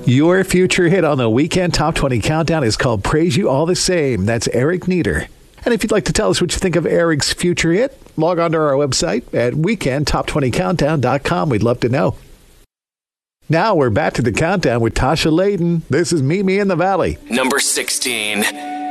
Your future hit on the Weekend Top 20 Countdown is called Praise You All the Same. That's Eric Nieder. And if you'd like to tell us what you think of Eric's future hit, log on to our website at weekendtop20countdown.com. We'd love to know. Now we're back to the countdown with Tasha Layden. This is Meet Me in the Valley. Number 16.